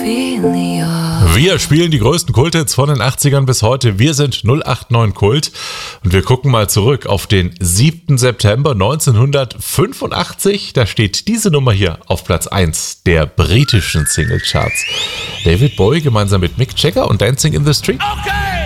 Wir spielen die größten Kulthits von den 80ern bis heute. Wir sind 089 Kult und wir gucken mal zurück auf den 7. September 1985. Da steht diese Nummer hier auf Platz 1 der britischen Singlecharts. David Bowie gemeinsam mit Mick Jagger und Dancing in the Street. Okay.